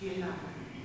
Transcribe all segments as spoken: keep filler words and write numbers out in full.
Vielen Dank.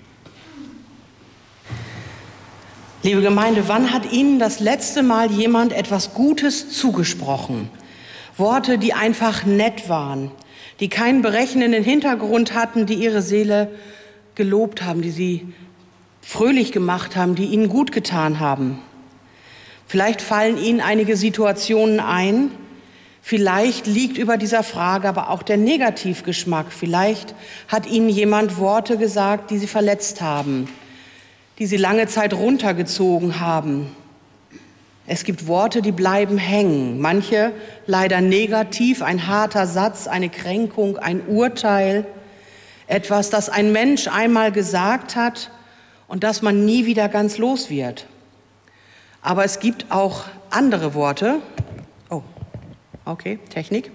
Liebe Gemeinde, wann hat Ihnen das letzte Mal jemand etwas Gutes zugesprochen? Worte, die einfach nett waren, die keinen berechnenden Hintergrund hatten, die Ihre Seele gelobt haben, die Sie fröhlich gemacht haben, die Ihnen gut getan haben. Vielleicht fallen Ihnen einige Situationen ein. Vielleicht liegt über dieser Frage aber auch der Negativgeschmack. Vielleicht hat Ihnen jemand Worte gesagt, die Sie verletzt haben, die Sie lange Zeit runtergezogen haben. Es gibt Worte, die bleiben hängen. Manche leider negativ, ein harter Satz, eine Kränkung, ein Urteil. Etwas, das ein Mensch einmal gesagt hat und das man nie wieder ganz los wird. Aber es gibt auch andere Worte. Oh, okay, Technik.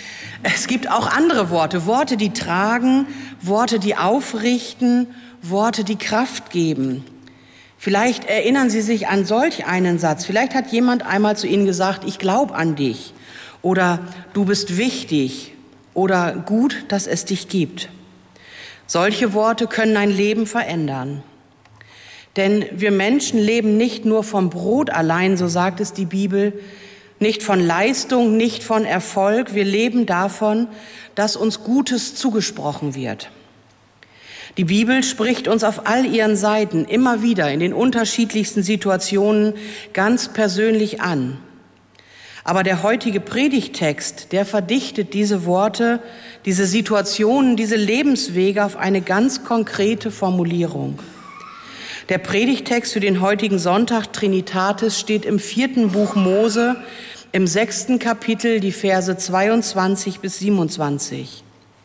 Es gibt auch andere Worte, Worte, die tragen, Worte, die aufrichten, Worte, die Kraft geben. Vielleicht erinnern Sie sich an solch einen Satz. Vielleicht hat jemand einmal zu Ihnen gesagt, ich glaube an dich oder du bist wichtig oder gut, dass es dich gibt. Solche Worte können ein Leben verändern. Denn wir Menschen leben nicht nur vom Brot allein, so sagt es die Bibel, nicht von Leistung, nicht von Erfolg. Wir leben davon, dass uns Gutes zugesprochen wird. Die Bibel spricht uns auf all ihren Seiten immer wieder in den unterschiedlichsten Situationen ganz persönlich an. Aber der heutige Predigttext, der verdichtet diese Worte, diese Situationen, diese Lebenswege auf eine ganz konkrete Formulierung. Der Predigttext für den heutigen Sonntag Trinitatis steht im vierten Buch Mose, im sechsten Kapitel, die Verse zweiundzwanzig bis siebenundzwanzig.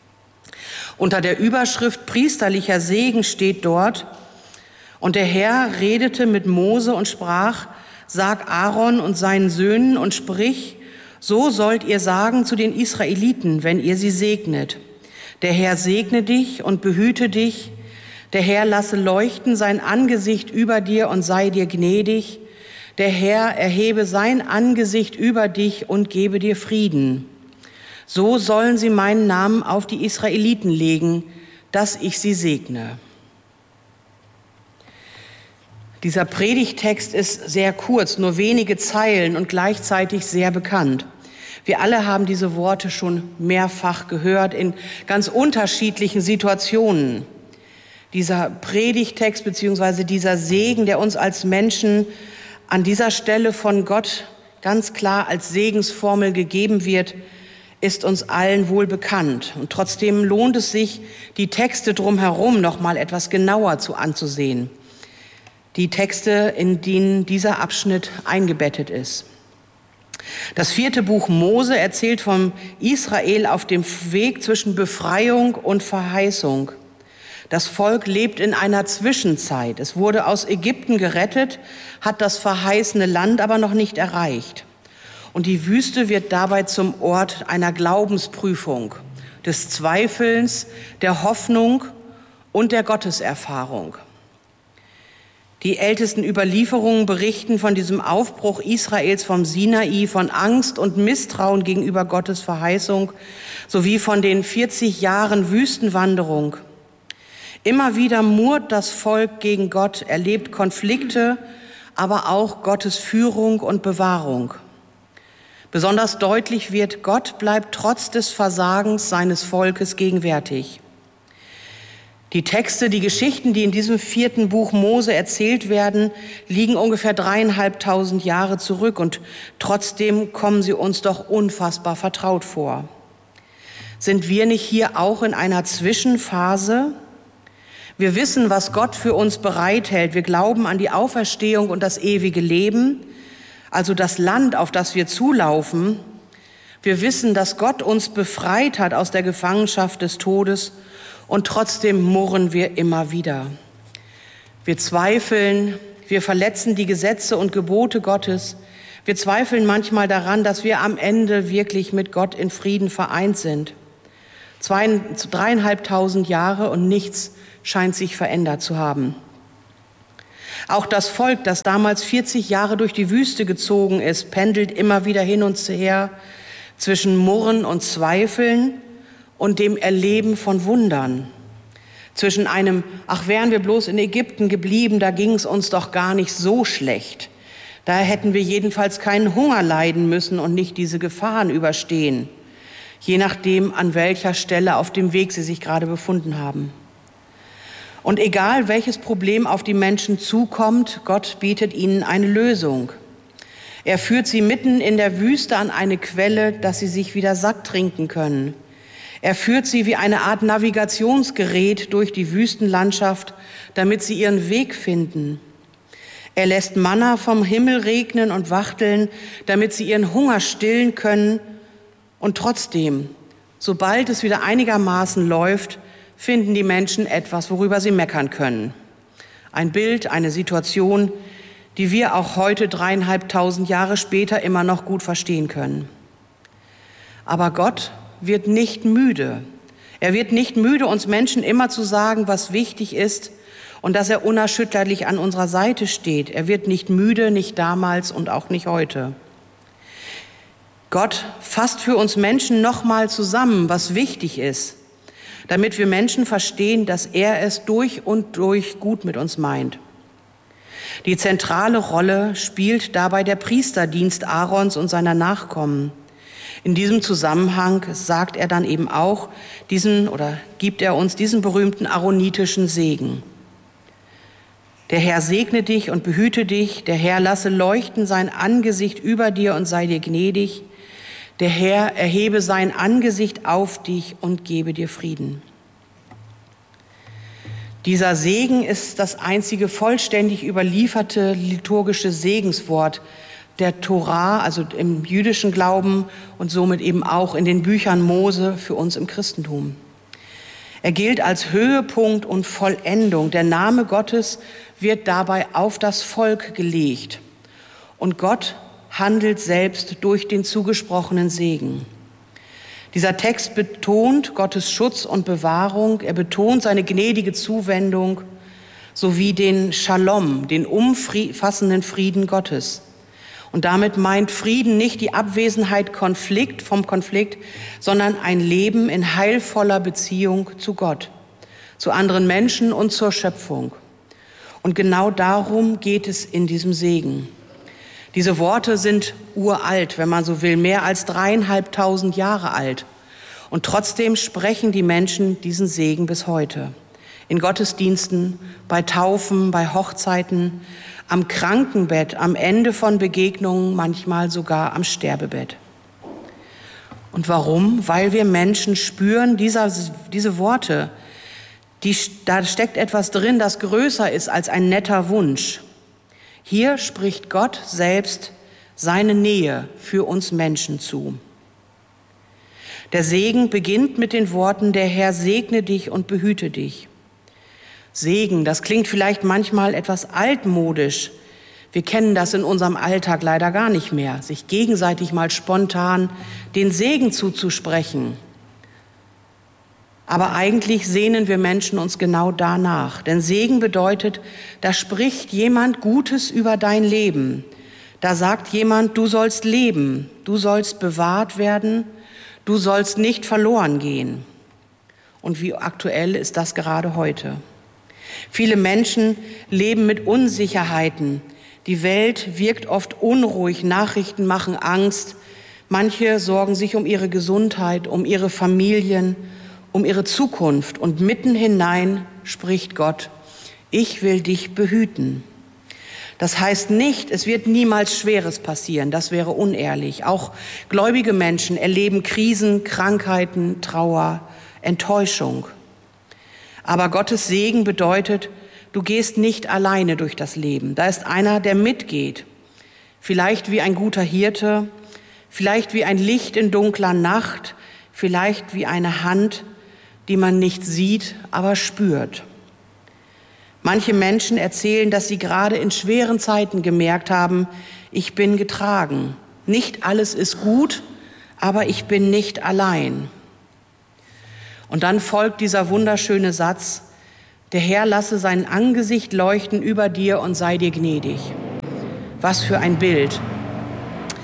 Unter der Überschrift priesterlicher Segen steht dort: Und der Herr redete mit Mose und sprach, sag Aaron und seinen Söhnen und sprich, so sollt ihr sagen zu den Israeliten, wenn ihr sie segnet. Der Herr segne dich und behüte dich. Der Herr lasse leuchten sein Angesicht über dir und sei dir gnädig. Der Herr erhebe sein Angesicht über dich und gebe dir Frieden. So sollen sie meinen Namen auf die Israeliten legen, dass ich sie segne. Dieser Predigttext ist sehr kurz, nur wenige Zeilen und gleichzeitig sehr bekannt. Wir alle haben diese Worte schon mehrfach gehört in ganz unterschiedlichen Situationen. Dieser Predigttext bzw. dieser Segen, der uns als Menschen an dieser Stelle von Gott ganz klar als Segensformel gegeben wird, ist uns allen wohl bekannt. Und trotzdem lohnt es sich, die Texte drumherum noch mal etwas genauer zu anzusehen. Die Texte, in denen dieser Abschnitt eingebettet ist. Das vierte Buch Mose erzählt vom Israel auf dem Weg zwischen Befreiung und Verheißung. Das Volk lebt in einer Zwischenzeit. Es wurde aus Ägypten gerettet, hat das verheißene Land aber noch nicht erreicht. Und die Wüste wird dabei zum Ort einer Glaubensprüfung, des Zweifelns, der Hoffnung und der Gotteserfahrung. Die ältesten Überlieferungen berichten von diesem Aufbruch Israels vom Sinai, von Angst und Misstrauen gegenüber Gottes Verheißung, sowie von den vierzig Jahren Wüstenwanderung. Immer wieder murrt das Volk gegen Gott, erlebt Konflikte, aber auch Gottes Führung und Bewahrung. Besonders deutlich wird, Gott bleibt trotz des Versagens seines Volkes gegenwärtig. Die Texte, die Geschichten, die in diesem vierten Buch Mose erzählt werden, liegen ungefähr dreieinhalbtausend Jahre zurück und trotzdem kommen sie uns doch unfassbar vertraut vor. Sind wir nicht hier auch in einer Zwischenphase? Wir wissen, was Gott für uns bereithält. Wir glauben an die Auferstehung und das ewige Leben, also das Land, auf das wir zulaufen. Wir wissen, dass Gott uns befreit hat aus der Gefangenschaft des Todes und trotzdem murren wir immer wieder. Wir zweifeln, wir verletzen die Gesetze und Gebote Gottes. Wir zweifeln manchmal daran, dass wir am Ende wirklich mit Gott in Frieden vereint sind. Zwei, dreieinhalbtausend Jahre und nichts scheint sich verändert zu haben. Auch das Volk, das damals vierzig Jahre durch die Wüste gezogen ist, pendelt immer wieder hin und her zwischen Murren und Zweifeln und dem Erleben von Wundern. Zwischen einem, ach, wären wir bloß in Ägypten geblieben, da ging es uns doch gar nicht so schlecht. Da hätten wir jedenfalls keinen Hunger leiden müssen und nicht diese Gefahren überstehen, je nachdem, an welcher Stelle auf dem Weg sie sich gerade befunden haben. Und egal, welches Problem auf die Menschen zukommt, Gott bietet ihnen eine Lösung. Er führt sie mitten in der Wüste an eine Quelle, dass sie sich wieder satt trinken können. Er führt sie wie eine Art Navigationsgerät durch die Wüstenlandschaft, damit sie ihren Weg finden. Er lässt Manna vom Himmel regnen und wachteln, damit sie ihren Hunger stillen können. Und trotzdem, sobald es wieder einigermaßen läuft, finden die Menschen etwas, worüber sie meckern können. Ein Bild, eine Situation, die wir auch heute dreieinhalbtausend Jahre später immer noch gut verstehen können. Aber Gott wird nicht müde. Er wird nicht müde, uns Menschen immer zu sagen, was wichtig ist und dass er unerschütterlich an unserer Seite steht. Er wird nicht müde, nicht damals und auch nicht heute. Gott fasst für uns Menschen nochmal zusammen, was wichtig ist, damit wir Menschen verstehen, dass er es durch und durch gut mit uns meint. Die zentrale Rolle spielt dabei der Priesterdienst Aarons und seiner Nachkommen. In diesem Zusammenhang sagt er dann eben auch diesen oder gibt er uns diesen berühmten aaronitischen Segen. Der Herr segne dich und behüte dich, der Herr lasse leuchten sein Angesicht über dir und sei dir gnädig, der Herr erhebe sein Angesicht auf dich und gebe dir Frieden. Dieser Segen ist das einzige vollständig überlieferte liturgische Segenswort der Torah, also im jüdischen Glauben und somit eben auch in den Büchern Mose für uns im Christentum. Er gilt als Höhepunkt und Vollendung. Der Name Gottes wird dabei auf das Volk gelegt. Und Gott handelt selbst durch den zugesprochenen Segen. Dieser Text betont Gottes Schutz und Bewahrung. Er betont seine gnädige Zuwendung sowie den Shalom, den umfassenden Frieden Gottes. Und damit meint Frieden nicht die Abwesenheit Konflikt, vom Konflikt, sondern ein Leben in heilvoller Beziehung zu Gott, zu anderen Menschen und zur Schöpfung. Und genau darum geht es in diesem Segen. Diese Worte sind uralt, wenn man so will, mehr als dreieinhalbtausend Jahre alt. Und trotzdem sprechen die Menschen diesen Segen bis heute. In Gottesdiensten, bei Taufen, bei Hochzeiten, am Krankenbett, am Ende von Begegnungen, manchmal sogar am Sterbebett. Und warum? Weil wir Menschen spüren, dieser, diese Worte, die, da steckt etwas drin, das größer ist als ein netter Wunsch. Hier spricht Gott selbst seine Nähe für uns Menschen zu. Der Segen beginnt mit den Worten, der Herr segne dich und behüte dich. Segen, das klingt vielleicht manchmal etwas altmodisch. Wir kennen das in unserem Alltag leider gar nicht mehr, sich gegenseitig mal spontan den Segen zuzusprechen. Aber eigentlich sehnen wir Menschen uns genau danach. Denn Segen bedeutet, da spricht jemand Gutes über dein Leben. Da sagt jemand, du sollst leben, du sollst bewahrt werden, du sollst nicht verloren gehen. Und wie aktuell ist das gerade heute? Viele Menschen leben mit Unsicherheiten. Die Welt wirkt oft unruhig, Nachrichten machen Angst. Manche sorgen sich um ihre Gesundheit, um ihre Familien, um ihre Zukunft. Und mitten hinein spricht Gott, ich will dich behüten. Das heißt nicht, es wird niemals Schweres passieren, das wäre unehrlich. Auch gläubige Menschen erleben Krisen, Krankheiten, Trauer, Enttäuschung. Aber Gottes Segen bedeutet, du gehst nicht alleine durch das Leben. Da ist einer, der mitgeht. Vielleicht wie ein guter Hirte, vielleicht wie ein Licht in dunkler Nacht, vielleicht wie eine Hand, die man nicht sieht, aber spürt. Manche Menschen erzählen, dass sie gerade in schweren Zeiten gemerkt haben, ich bin getragen. Nicht alles ist gut, aber ich bin nicht allein. Und dann folgt dieser wunderschöne Satz, der Herr lasse sein Angesicht leuchten über dir und sei dir gnädig. Was für ein Bild.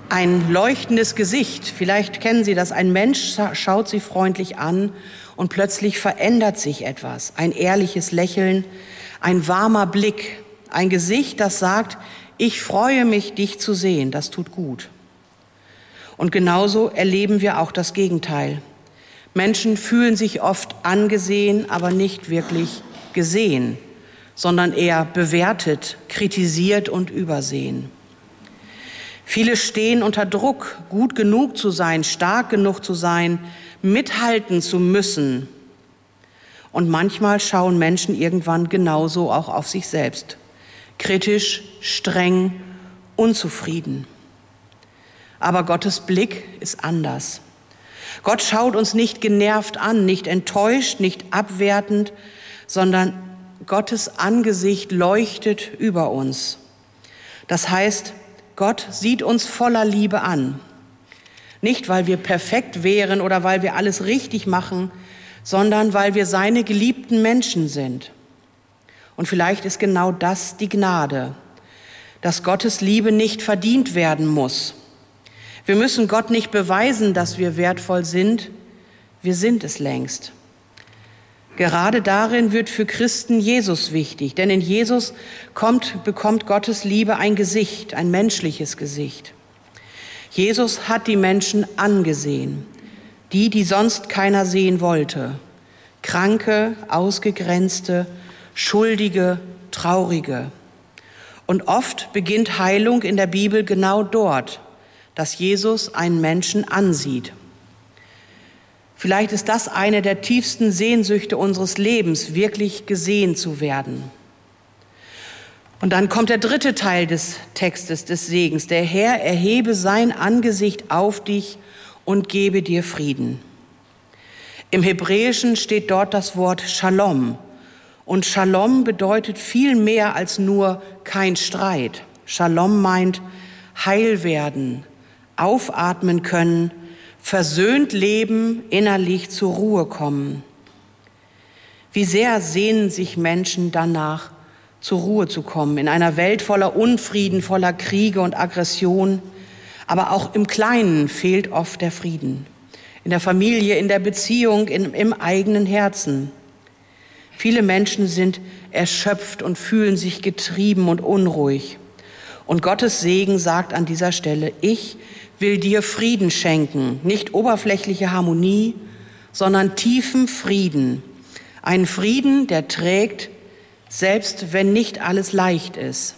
Ein leuchtendes Gesicht, vielleicht kennen Sie das, ein Mensch schaut Sie freundlich an und plötzlich verändert sich etwas. Ein ehrliches Lächeln, ein warmer Blick, ein Gesicht, das sagt, ich freue mich, dich zu sehen, das tut gut. Und genauso erleben wir auch das Gegenteil. Menschen fühlen sich oft angesehen, aber nicht wirklich gesehen, sondern eher bewertet, kritisiert und übersehen. Viele stehen unter Druck, gut genug zu sein, stark genug zu sein, mithalten zu müssen. Und manchmal schauen Menschen irgendwann genauso auch auf sich selbst. Kritisch, streng, unzufrieden. Aber Gottes Blick ist anders. Gott schaut uns nicht genervt an, nicht enttäuscht, nicht abwertend, sondern Gottes Angesicht leuchtet über uns. Das heißt, Gott sieht uns voller Liebe an. Nicht, weil wir perfekt wären oder weil wir alles richtig machen, sondern weil wir seine geliebten Menschen sind. Und vielleicht ist genau das die Gnade, dass Gottes Liebe nicht verdient werden muss. Wir müssen Gott nicht beweisen, dass wir wertvoll sind. Wir sind es längst. Gerade darin wird für Christen Jesus wichtig, denn in Jesus kommt, bekommt Gottes Liebe ein Gesicht, ein menschliches Gesicht. Jesus hat die Menschen angesehen, die, die sonst keiner sehen wollte. Kranke, Ausgegrenzte, Schuldige, Traurige. Und oft beginnt Heilung in der Bibel genau dort, dass Jesus einen Menschen ansieht. Vielleicht ist das eine der tiefsten Sehnsüchte unseres Lebens, wirklich gesehen zu werden. Und dann kommt der dritte Teil des Textes des Segens. Der Herr erhebe sein Angesicht auf dich und gebe dir Frieden. Im Hebräischen steht dort das Wort Shalom. Und Shalom bedeutet viel mehr als nur kein Streit. Shalom meint heil werden, aufatmen können, versöhnt leben, innerlich zur Ruhe kommen. Wie sehr sehnen sich Menschen danach, zur Ruhe zu kommen, in einer Welt voller Unfrieden, voller Kriege und Aggression. Aber auch im Kleinen fehlt oft der Frieden. In der Familie, in der Beziehung, in, im eigenen Herzen. Viele Menschen sind erschöpft und fühlen sich getrieben und unruhig. Und Gottes Segen sagt an dieser Stelle, ich will dir Frieden schenken, nicht oberflächliche Harmonie, sondern tiefen Frieden. Einen Frieden, der trägt, selbst wenn nicht alles leicht ist.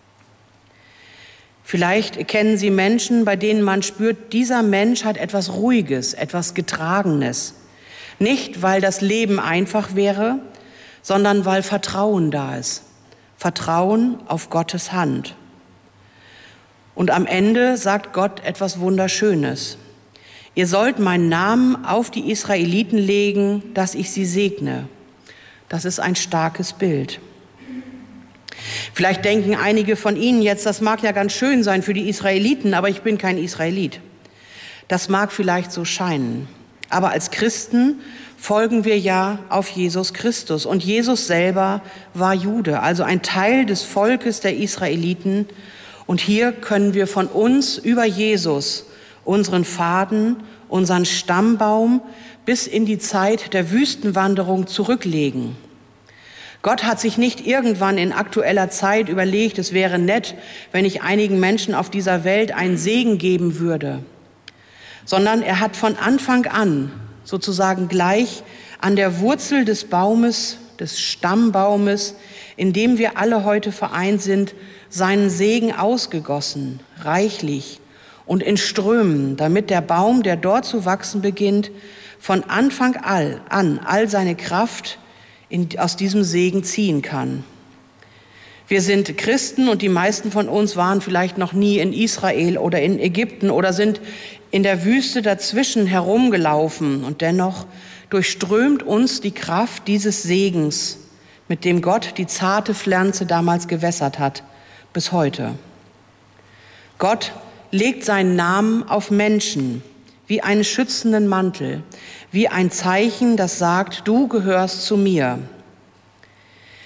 Vielleicht kennen Sie Menschen, bei denen man spürt, dieser Mensch hat etwas Ruhiges, etwas Getragenes. Nicht, weil das Leben einfach wäre, sondern weil Vertrauen da ist. Vertrauen auf Gottes Hand. Und am Ende sagt Gott etwas Wunderschönes. Ihr sollt meinen Namen auf die Israeliten legen, dass ich sie segne. Das ist ein starkes Bild. Vielleicht denken einige von Ihnen jetzt, das mag ja ganz schön sein für die Israeliten, aber ich bin kein Israelit. Das mag vielleicht so scheinen. Aber als Christen folgen wir ja auf Jesus Christus. Und Jesus selber war Jude, also ein Teil des Volkes der Israeliten. Und hier können wir von uns über Jesus unseren Faden, unseren Stammbaum bis in die Zeit der Wüstenwanderung zurücklegen. Gott hat sich nicht irgendwann in aktueller Zeit überlegt, es wäre nett, wenn ich einigen Menschen auf dieser Welt einen Segen geben würde, sondern er hat von Anfang an, sozusagen gleich an der Wurzel des Baumes, des Stammbaumes, in dem wir alle heute vereint sind, seinen Segen ausgegossen, reichlich und in Strömen, damit der Baum, der dort zu wachsen beginnt, von Anfang an all seine Kraft in, aus diesem Segen ziehen kann. Wir sind Christen und die meisten von uns waren vielleicht noch nie in Israel oder in Ägypten oder sind in der Wüste dazwischen herumgelaufen. Und dennoch durchströmt uns die Kraft dieses Segens, mit dem Gott die zarte Pflanze damals gewässert hat, bis heute. Gott legt seinen Namen auf Menschen wie einen schützenden Mantel, wie ein Zeichen, das sagt, du gehörst zu mir.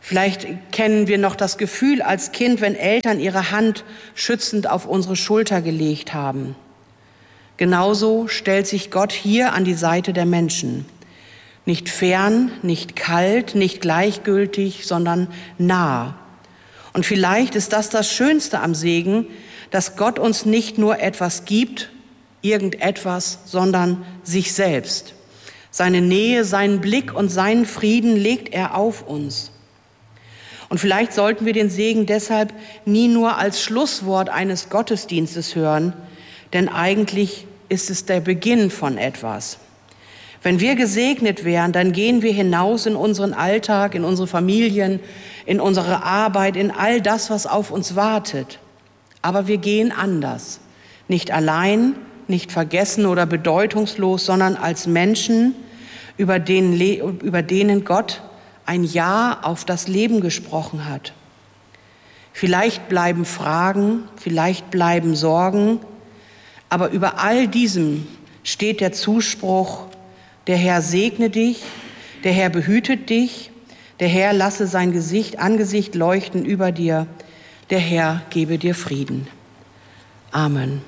Vielleicht kennen wir noch das Gefühl als Kind, wenn Eltern ihre Hand schützend auf unsere Schulter gelegt haben. Genauso stellt sich Gott hier an die Seite der Menschen. Nicht fern, nicht kalt, nicht gleichgültig, sondern nah. Und vielleicht ist das das Schönste am Segen, dass Gott uns nicht nur etwas gibt, irgendetwas, sondern sich selbst. Seine Nähe, seinen Blick und seinen Frieden legt er auf uns. Und vielleicht sollten wir den Segen deshalb nie nur als Schlusswort eines Gottesdienstes hören, denn eigentlich ist es der Beginn von etwas. Wenn wir gesegnet wären, dann gehen wir hinaus in unseren Alltag, in unsere Familien, in unsere Arbeit, in all das, was auf uns wartet. Aber wir gehen anders. Nicht allein, nicht vergessen oder bedeutungslos, sondern als Menschen, über denen, über denen Gott ein Ja auf das Leben gesprochen hat. Vielleicht bleiben Fragen, vielleicht bleiben Sorgen, aber über all diesem steht der Zuspruch: Der Herr segne dich, der Herr behütet dich, der Herr lasse sein Gesicht, Angesicht leuchten über dir, der Herr gebe dir Frieden. Amen.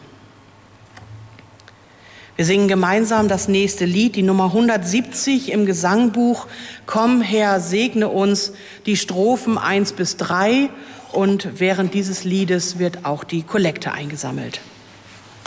Wir singen gemeinsam das nächste Lied, die Nummer hundertsiebzig im Gesangbuch. Komm, Herr, segne uns, die Strophen eins bis drei. Und während dieses Liedes wird auch die Kollekte eingesammelt.